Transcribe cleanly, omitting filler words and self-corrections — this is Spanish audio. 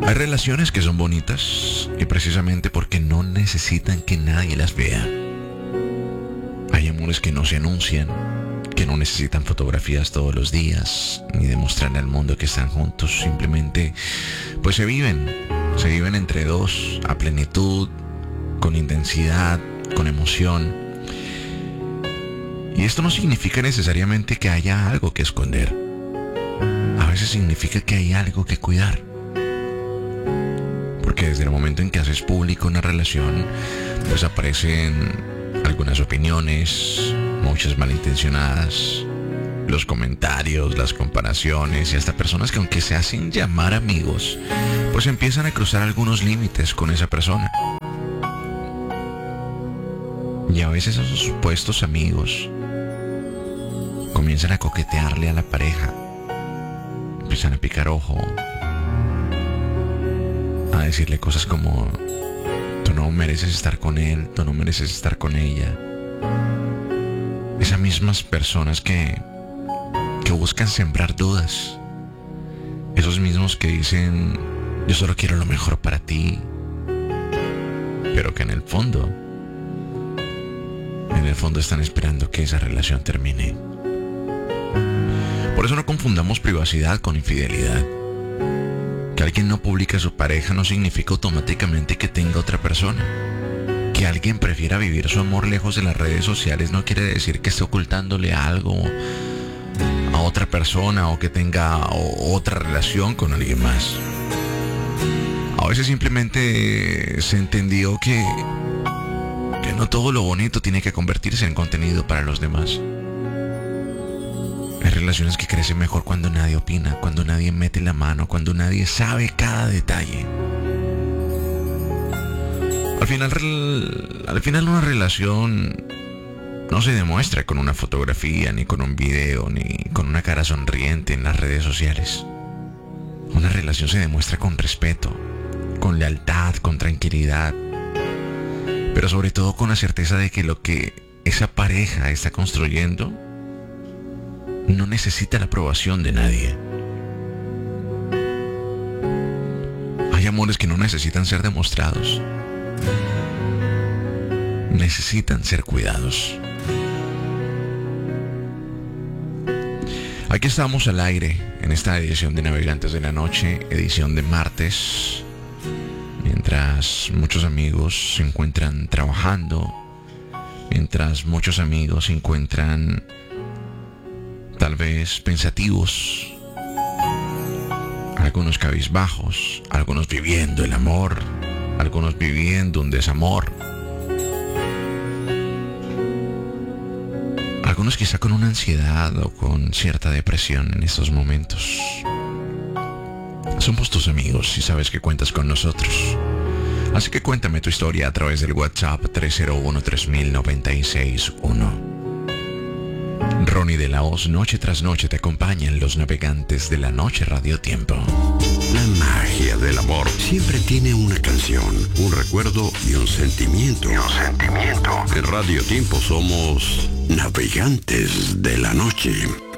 Hay relaciones que son bonitas y precisamente porque no necesitan que nadie las vea. Hay amores que no se anuncian, que no necesitan fotografías todos los días, ni demostrarle al mundo que están juntos. Simplemente, pues se viven entre dos, a plenitud, con intensidad, con emoción. Y esto no significa necesariamente que haya algo que esconder. A veces significa que hay algo que cuidar. Porque desde el momento en que haces público una relación, pues aparecen algunas opiniones, muchas malintencionadas, los comentarios, las comparaciones y hasta personas que aunque se hacen llamar amigos, pues empiezan a cruzar algunos límites con esa persona. Y a veces esos supuestos amigos comienzan a coquetearle a la pareja, empiezan a picar ojo, a decirle cosas como: tú no mereces estar con él, tú no mereces estar con ella. Esas mismas personas que buscan sembrar dudas, esos mismos que dicen: yo solo quiero lo mejor para ti, pero que en el fondo están esperando que esa relación termine. Por eso no confundamos privacidad con infidelidad. Que alguien no publique a su pareja no significa automáticamente que tenga otra persona. Que alguien prefiera vivir su amor lejos de las redes sociales no quiere decir que esté ocultándole algo a otra persona o que tenga otra relación con alguien más. A veces simplemente se entendió que no todo lo bonito tiene que convertirse en contenido para los demás. Hay relaciones que crecen mejor cuando nadie opina, cuando nadie mete la mano, cuando nadie sabe cada detalle. Al final una relación no se demuestra con una fotografía, ni con un video, ni con una cara sonriente en las redes sociales. Una relación se demuestra con respeto, con lealtad, con tranquilidad, pero sobre todo con la certeza de que lo que esa pareja está construyendo no necesita la aprobación de nadie. Hay amores que no necesitan ser demostrados, necesitan ser cuidados. Aquí estamos al aire en esta edición de Navegantes de la Noche, edición de martes, mientras muchos amigos se encuentran trabajando, mientras muchos amigos se encuentran tal vez pensativos, algunos cabizbajos, algunos viviendo el amor, algunos viviendo un desamor, algunos quizá con una ansiedad o con cierta depresión en estos momentos. Somos tus amigos y sabes que cuentas con nosotros. Así que cuéntame tu historia a través del WhatsApp 301-3000-961. Ronnie de la Hoz, noche tras noche te acompañan los Navegantes de la Noche Radio Tiempo. La magia del amor siempre tiene una canción, un recuerdo y un sentimiento. En Radio Tiempo somos Navegantes de la Noche.